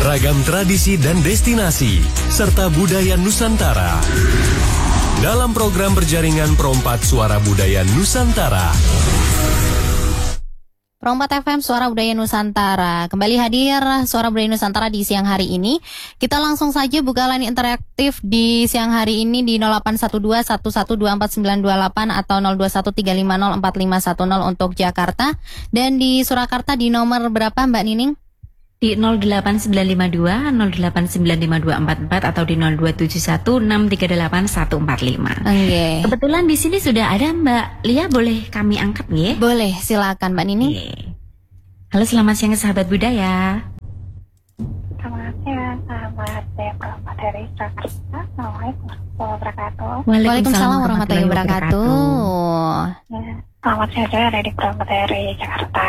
beragam tradisi dan destinasi, serta budaya Nusantara. Dalam program berjaringan Pro4 Suara Budaya Nusantara. Pro4 FM Suara Budaya Nusantara. Kembali hadir Suara Budaya Nusantara di siang hari ini. Kita langsung saja buka line interaktif di siang hari ini di 0812-1124-928 atau 0213504510 untuk Jakarta. Dan di Surakarta di nomor berapa Mbak Nining? Di 08952 0895244 atau di 02716381145. Okay. Kebetulan di sini sudah ada Mbak Lia, boleh kami angkat ya? Boleh, silakan Mbak Nining. Halo, selamat siang sahabat budaya. Selamat siang sahabat Pro4 dari Jakarta. Assalamualaikum warahmatullahi wabarakatuh. Waalaikumsalam warahmatullahi wabarakatuh. Ya, selamat siang, saya ada di Pro4 dari Jakarta.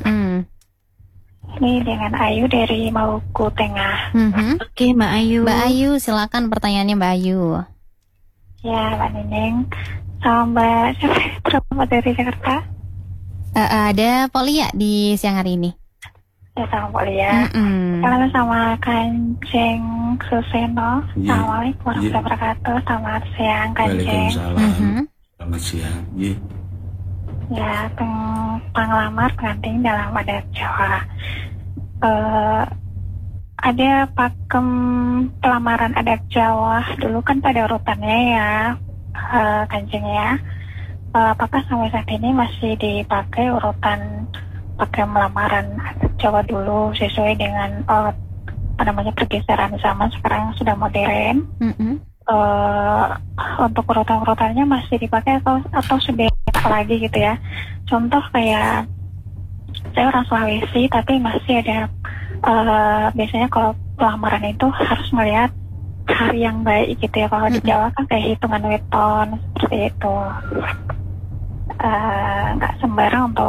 Ini dengan Ayu dari Maluku Tengah. Oke, Mbak Ayu. Mbak Ayu, silakan pertanyaannya Mbak Ayu. Ya, Mbak Nining. Sama Mbak siapa? Pro4 dari Jakarta. Ada Polia di siang hari ini. Ya, sama Polia. Kalau sama Kanjeng Suseno. Assalamualaikum warahmatullahi wabarakatuh. Selamat siang Kanjeng. Waalaikumsalam. Selamat siang. Ya, penglamar pengantin dalam adat Jawa. Ada pakem pelamaran adat Jawa dulu kan pada urutannya ya, Kanjeng ya. Apakah sampai saat ini masih dipakai urutan pakem lamaran adat Jawa dulu sesuai dengan pergeseran zaman sekarang sudah modern? Untuk urutan-urutannya masih dipakai atau sudah lagi gitu ya. Contoh kayak saya orang Sulawesi tapi masih ada biasanya kalau lamaran itu harus melihat hari yang baik gitu ya. Kalau di Jawa kan kayak hitungan weton seperti itu. Nggak sembarang untuk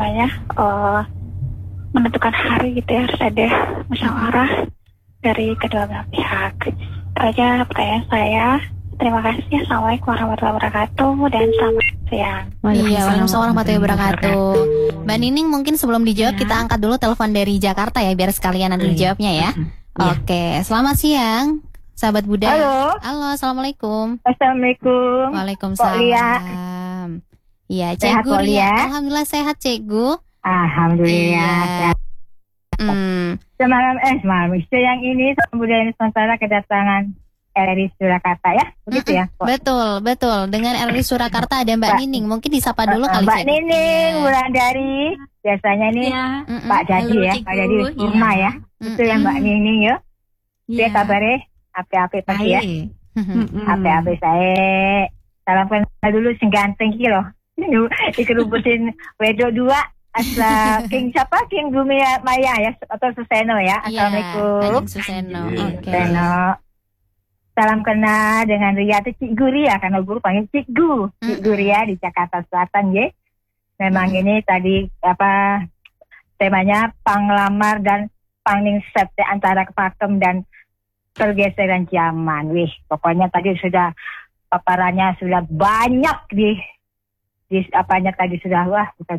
menentukan hari gitu ya, harus ada musyawarah dari kedua belah pihak. Itu aja pertanyaan saya. Terima kasih. Assalamualaikum warahmatullahi wabarakatuh dan selamat siang. Iya, waalaikumsalam warahmatullahi wabarakatuh. Mbak Nining, mungkin sebelum dijawab kita angkat dulu telepon dari Jakarta ya, biar sekalian nanti dijawabnya ya. Oke, selamat siang sahabat budaya. Halo, assalamualaikum. Assalamualaikum. Waalaikumsalam. Iya, Cikgu Ria. Alhamdulillah sehat, Cikgu. Alhamdulillah. Semalam siang ini budaya Nusantara kedatangan RRI Surakarta ya, begitu ya? Betul. Dengan RRI Surakarta ada Mbak Nining. Mungkin disapa dulu kali. Mbak Nining, Wulandari. Biasanya nih Pak Jadi ya, Pak Jadi Kurma ya. Itu yang Mbak Nining ya. Dia kabarnya api-api pasti ya. Api-api saya. Salam kenal dulu sing ganteng iki loh. Dikerubutin Wedo 2. Asal King siapa? King Bumi Maya ya atau Suseno ya. Assalamualaikum. Suseno. Suseno. Salam kenal dengan Ria itu Cikgu Ria, karena guru panggil Cikgu. Cikgu Ria di Jakarta Selatan ya. Memang ini tadi temanya panglamar dan pangningset antara pakem dan pergeseran zaman. Wih, pokoknya tadi sudah paparannya sudah banyak di tadi sudah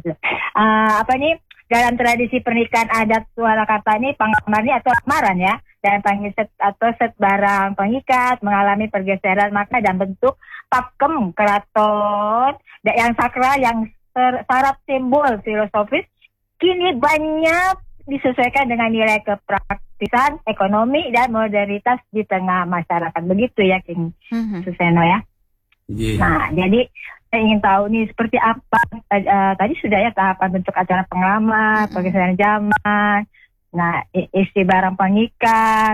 dalam tradisi pernikahan adat Surakarta ini panglamar ini atau lamaran ya, dan pangningset atau set barang pengikat mengalami pergeseran makna dan bentuk pakem keraton yang sakral yang syarat simbol filosofis kini banyak disesuaikan dengan nilai kepraktisan ekonomi dan modernitas di tengah masyarakat. Begitu ya King Suseno ya. Nah, jadi saya ingin tahu nih seperti apa tadi sudah ya tahapan bentuk acara penglamar, pergeseran zaman, nah isi barang pengikat,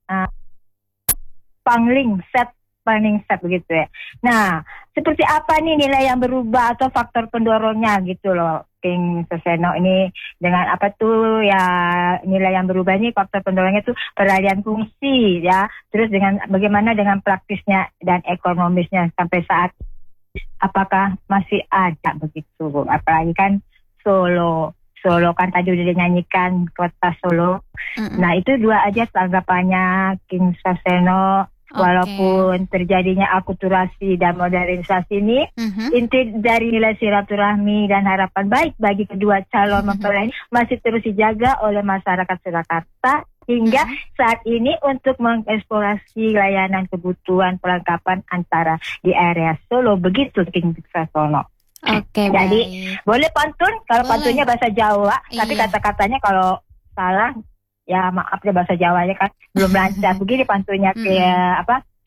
pangningset begitu ya. Nah, seperti apa nih nilai yang berubah atau faktor pendorongnya gitu loh, King Suseno ini dengan apa tuh ya nilai yang berubah ini faktor pendorongnya tuh peralihan fungsi ya, terus dengan bagaimana dengan praktisnya dan ekonomisnya sampai saat apakah masih ada begitu, apalagi kan Solo kan tadi udah dinyanyikan kota Solo. Nah itu dua aja tanggapannya King Suseno. Walaupun terjadinya akulturasi dan modernisasi ini, inti dari nilai silaturahmi dan harapan baik bagi kedua calon mempelai masih terus dijaga oleh masyarakat Surakarta Hingga saat ini untuk mengeksplorasi layanan kebutuhan perlengkapan antara di area Solo, begitu King Sasono. Oke, Jadi baik. boleh pantun kalau Boleh. pantunnya bahasa Jawa, tapi Iya. kata-katanya kalau salah ya maaf ya, bahasa Jawanya kan belum lancar. Begini pantunnya kayak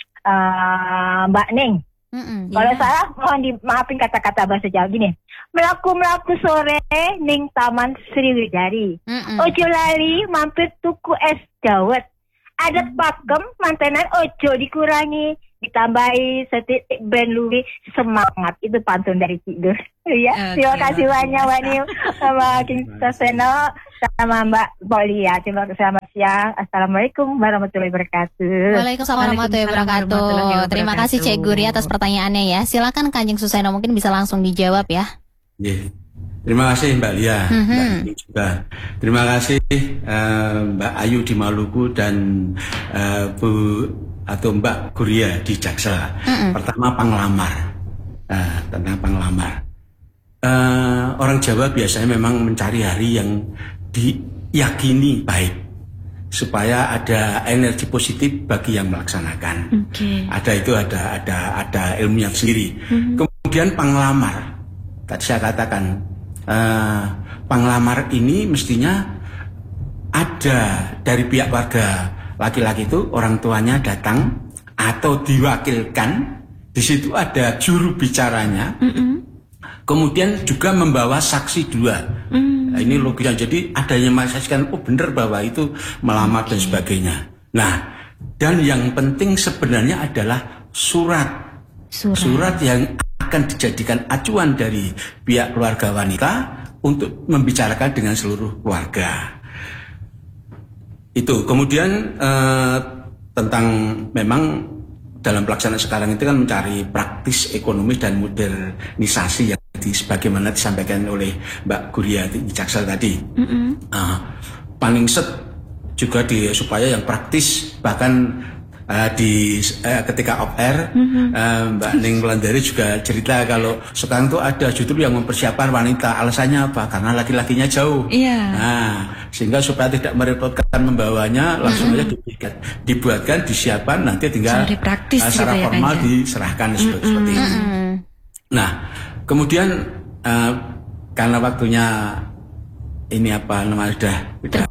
Mbak Ning. Kalau salah mohon dimaafin kata-kata bahasa Jawa gini. Melaku-melaku sore ning Taman Sriwidari. Ojo lali mampir tuku es dawet. Ada pakem mantenan ojo dikurangi, ditambahi setitik ben luwi semangat. Itu pantun dari Cidur. Ya, terima kasih banyak Mbak Niu sama King Saseno sama Mbak Polia. Terima kasih, selamat siang. Assalamualaikum warahmatullahi wabarakatuh. Waalaikumsalam warahmatullahi wabarakatuh. Terima kasih Cek Guri atas pertanyaannya ya. Silakan Kanjeng Suseno mungkin bisa langsung dijawab ya. Yeah. Terima kasih Mbak Lia, Mbak Nining juga. Terima kasih Mbak Ayu di Maluku dan Bu atau Mbak Guria di Jaksel. Pertama panglamar, tentang panglamar. Orang Jawa biasanya memang mencari hari yang diyakini baik supaya ada energi positif bagi yang melaksanakan. Ada ilmunya sendiri. Kemudian panglamar. Tadi saya katakan panglamar ini mestinya ada dari pihak warga laki-laki itu, orang tuanya datang atau diwakilkan. Di situ ada juru bicaranya. Kemudian juga membawa saksi dua. Nah, ini logisnya. Jadi ada yang memastikan benar bahwa itu melamar dan sebagainya. Nah, dan yang penting sebenarnya adalah surat yang akan dijadikan acuan dari pihak keluarga wanita untuk membicarakan dengan seluruh keluarga. Itu kemudian tentang memang dalam pelaksanaan sekarang itu kan mencari praktis ekonomis dan modernisasi yang sebagaimana disampaikan oleh Mbak Guria di Jaksel tadi. Paningset juga supaya yang praktis, bahkan ketika off air Mbak Ning Wulandari juga cerita kalau sekarang tuh ada justru yang mempersiapkan wanita. Alasannya apa? Karena laki-lakinya jauh. Nah, sehingga supaya tidak merepotkan membawanya, langsung aja dibuatkan, disiapkan, nanti tinggal secara formal diserahkan seperti itu. Nah, kemudian karena waktunya ini apa namanya sudah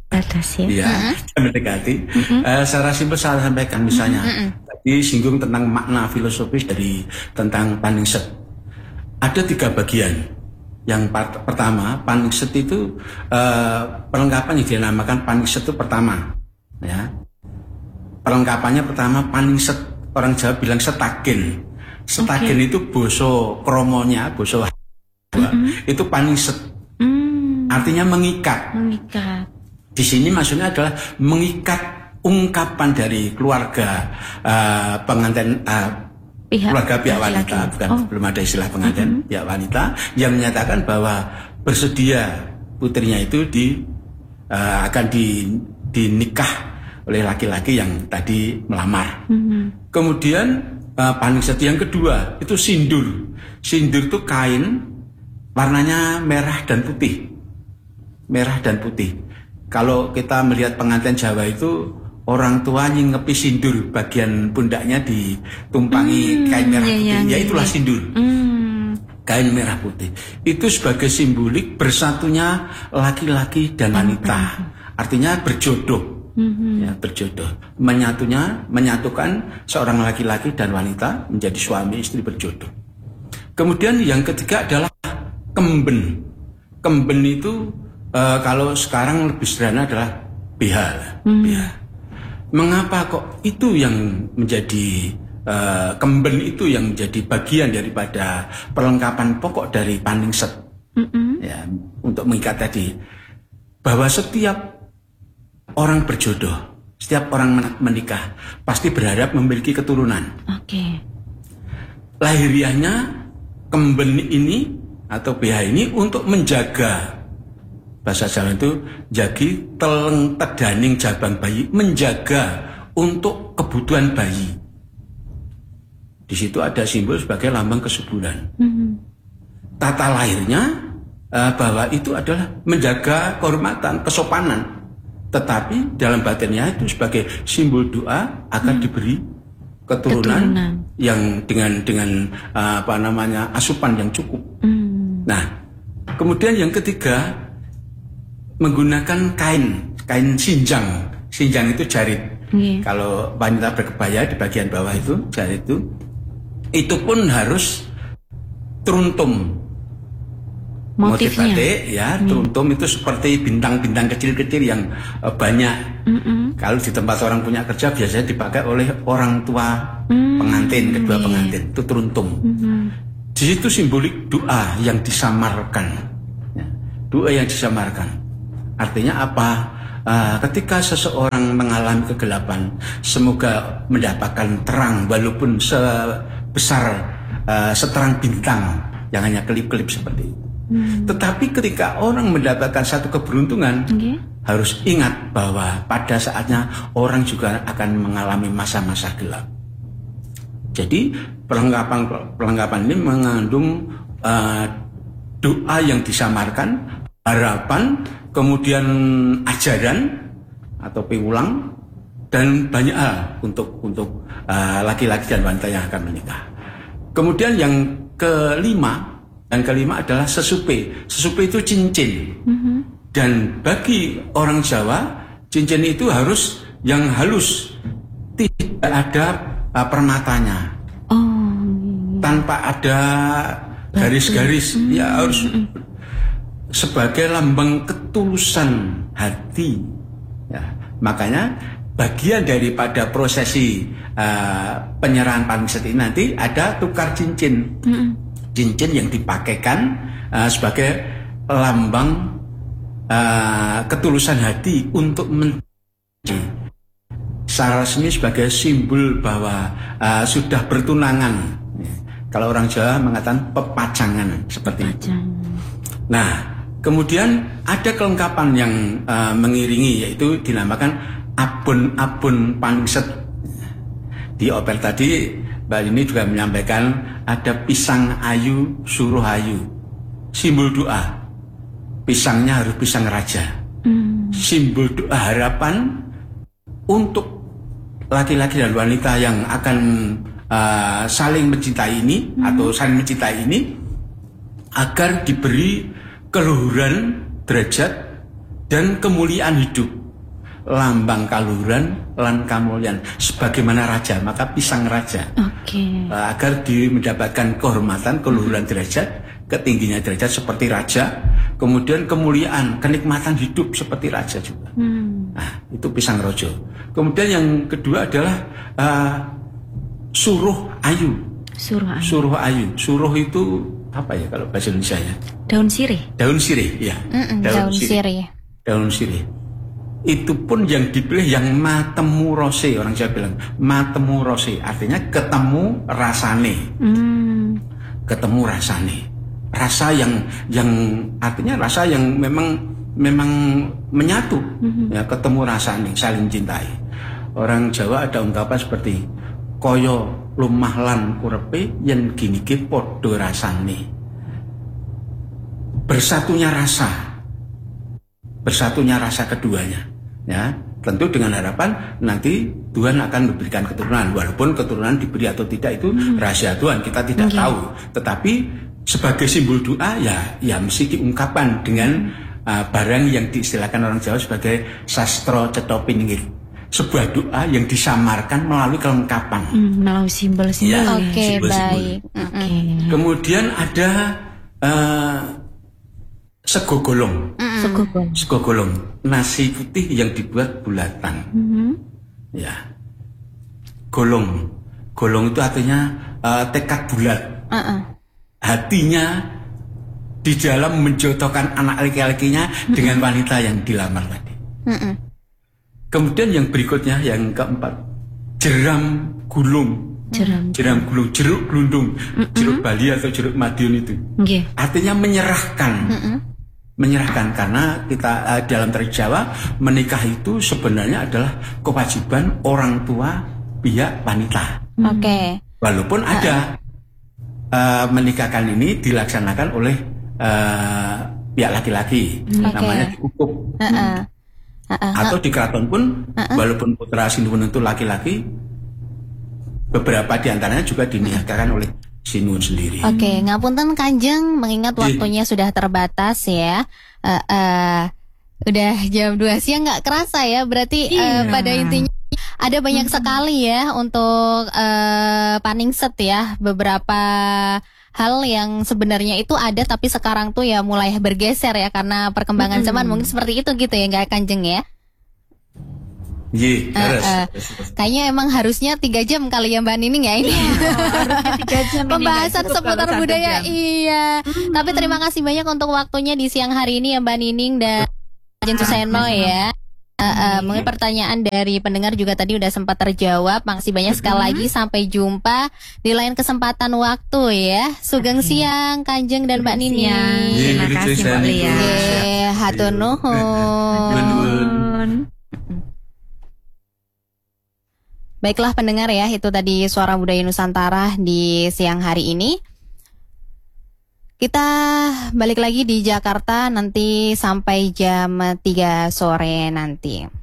mendekati. Secara simpel saya sampaikan misalnya tadi singgung tentang makna filosofis dari tentang Paningset. Ada 3 bagian. Yang pertama, Paningset itu perlengkapan yang dinamakan Paningset itu pertama, ya. Perlengkapannya pertama Paningset. Orang Jawa bilang setagen. Setagen itu boso kromonya, boso itu Paningset. Artinya mengikat. Di sini maksudnya adalah mengikat ungkapan dari keluarga pengantin, keluarga pihak wanita, belum ada istilah pengantin, pihak wanita yang menyatakan bahwa bersedia putrinya itu akan dinikah oleh laki-laki yang tadi melamar. Kemudian Paningset yang kedua itu sindur. Sindur itu kain warnanya merah dan putih. Merah dan putih. Kalau kita melihat pengantin Jawa itu orang tua nyingepi sindur, bagian pundaknya ditumpangi kain merah putih. Ya itulah sindur. Kain merah putih. Itu sebagai simbolik bersatunya laki-laki dan wanita. Artinya berjodoh. Ya, berjodoh. Menyatukan seorang laki-laki dan wanita menjadi suami istri berjodoh. Kemudian yang ketiga adalah kemben. Kemben itu kalau sekarang lebih sederhana adalah BH. Mengapa kok itu yang menjadi kemben itu yang menjadi bagian daripada perlengkapan pokok dari Paningset? Ya, untuk mengikat tadi bahwa setiap orang berjodoh, setiap orang menikah pasti berharap memiliki keturunan. Lahiriahnya kemben ini atau BH ini untuk menjaga, bahasa Jawa itu jagi teleng tedaning jabang bayi, menjaga untuk kebutuhan bayi. Di situ ada simbol sebagai lambang kesuburan. Tata lahirnya bahwa itu adalah menjaga kehormatan, kesopanan. tetapi dalam batinnya itu sebagai simbol doa agar diberi keturunan yang dengan asupan yang cukup. Nah, kemudian yang ketiga menggunakan kain sinjang. Sinjang itu jarit. Kalau wanita berkebaya di bagian bawah itu jarit itu pun harus teruntum. Motif batik ya, teruntum itu seperti bintang-bintang kecil-kecil yang banyak. Kalau di tempat orang punya kerja biasanya dipakai oleh orang tua pengantin, kedua pengantin, itu teruntum. Di situ simbolik doa yang disamarkan. Ya, doa yang disamarkan. Artinya apa? Ketika seseorang mengalami kegelapan, semoga mendapatkan terang walaupun sebesar seterang bintang yang hanya kelip-kelip seperti itu. Tetapi ketika orang mendapatkan satu keberuntungan, harus ingat bahwa pada saatnya orang juga akan mengalami masa-masa gelap. Jadi perlengkapan ini mengandung doa yang disamarkan, harapan, kemudian ajaran atau piwulang, dan banyak hal untuk laki-laki dan wanita yang akan menikah. Kemudian yang kelima adalah sesupe. Sesupe itu cincin. Dan bagi orang Jawa, cincin itu harus yang halus, tidak ada permatanya, tanpa ada garis-garis. Ya harus sebagai lambang ketulusan hati. Ya, makanya bagian daripada prosesi penyerahan paniset ini nanti ada tukar cincin. Cincin yang dipakaikan sebagai lambang ketulusan hati untuk secara resmi sebagai simbol bahwa sudah bertunangan. Kalau orang Jawa mengatakan pepacangan seperti itu. Nah, kemudian ada kelengkapan yang mengiringi, yaitu dinamakan abon-abon paniset. Di opel tadi Mbak ini juga menyampaikan ada pisang ayu, suruh ayu, simbol doa. Pisangnya harus pisang raja, simbol doa harapan untuk laki-laki dan wanita yang akan saling mencintai ini atau saling mencintai ini, agar diberi keluhuran derajat dan kemuliaan hidup. Lambang kaluhuran lan kamulyan sebagaimana raja, maka pisang raja. Agar mendapatkan kehormatan, keluhuran derajat, ketingginya derajat seperti raja, kemudian kemuliaan, kenikmatan hidup seperti raja juga. Nah, itu pisang rojo. Kemudian yang kedua adalah suruh ayu. Suruh ayu. Suruh itu apa ya kalau bahasa Indonesia ya? Daun sirih. Daun sirih, ya. Daun sirih. Daun sirih. Itu pun yang dipilih yang matemu rose, orang Jawa bilang matemu rose, artinya ketemu rasane. Ketemu rasane. Rasa yang artinya rasa yang memang menyatu. Ya, ketemu rasane, saling cintai. Orang Jawa ada ungkapan seperti koyo lumah lan kurepe yen gini-gini podo rasane. Bersatunya rasa keduanya, ya tentu dengan harapan nanti Tuhan akan memberikan keturunan, walaupun keturunan diberi atau tidak itu rahasia Tuhan, kita tidak tahu, tetapi sebagai simbol doa ya mesti diungkapkan dengan barang yang diistilahkan orang Jawa sebagai sastro cetha piningit, sebuah doa yang disamarkan melalui kelengkapan, melalui simbol-simbol. Ya, Oke, simbol-simbol. baik. Kemudian ada sego golong. Sego golong, nasi putih yang dibuat bulatan. Ya. Golong itu artinya tekad bulat. Hatinya di dalam menjodohkan anak laki-lakinya dengan wanita yang dilamar tadi. Kemudian yang berikutnya, yang keempat, jeram gulung. Jeram gulung, jeruk gelundung, jeruk Bali atau jeruk Madiun itu. Artinya menyerahkan. Menyerahkan, karena kita dalam tradisi Jawa menikah itu sebenarnya adalah kewajiban orang tua pihak wanita. Walaupun ada menikahkan ini dilaksanakan oleh pihak laki-laki, namanya diukup. Atau di keraton pun walaupun putra Sinuwun itu laki-laki, beberapa di antaranya juga dinikahkan oleh Sinuwun sendiri. Oke, ngapunten Kanjeng, mengingat waktunya sudah terbatas ya. Udah jam 2 siang, nggak kerasa ya. Berarti pada intinya ada banyak sekali ya untuk Paningset ya. Beberapa hal yang sebenarnya itu ada tapi sekarang tuh ya mulai bergeser ya karena perkembangan zaman, mungkin seperti itu gitu ya, nggak Kanjeng ya? Iya, kayaknya emang harusnya 3 jam kali ya Mbak Nining ya ini. Harusnya 3 jam Pembahasan seputar budaya. Iya. Tapi terima kasih banyak untuk waktunya di siang hari ini ya Mbak Nining dan Kanjeng Suseno ya. Mungkin pertanyaan dari pendengar juga tadi udah sempat terjawab. Makasih banyak sekali lagi. Sampai jumpa di lain kesempatan waktu ya. Sugeng siang Kanjeng dan Mbak Nining. Terima kasih Mbak Lia. Hatur nuhun. Baiklah pendengar ya, itu tadi Suara Budaya Nusantara di siang hari ini. Kita balik lagi di Jakarta nanti sampai jam 3 sore nanti.